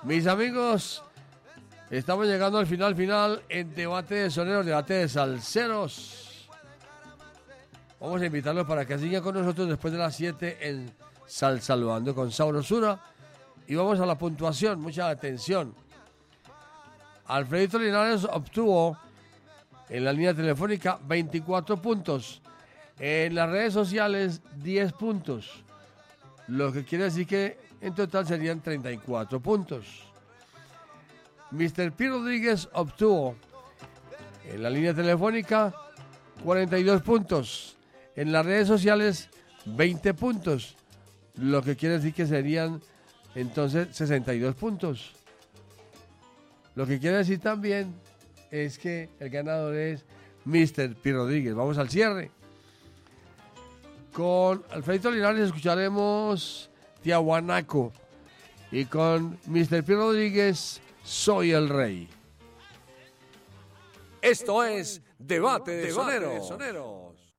Mis amigos, estamos llegando al final en Debate de Soneros, Debate de Salseros. Vamos a invitarlos para que sigan con nosotros después de las 7 en Saludando con Sabrosura. Y vamos a la puntuación, mucha atención. Alfredito Linares obtuvo en la línea telefónica 24 puntos. En las redes sociales 10 puntos. Lo que quiere decir que en total serían 34 puntos. Mr. P. Rodríguez obtuvo en la línea telefónica 42 puntos. En las redes sociales 20 puntos. Lo que quiere decir que serían entonces 62 puntos. Lo que quiere decir también es que el ganador es Mr. P. Rodríguez. Vamos al cierre. Con Alfredito Linares escucharemos Tiahuanaco. Y con Mr. P. Rodríguez, Soy el Rey. Esto es Debate de Soneros.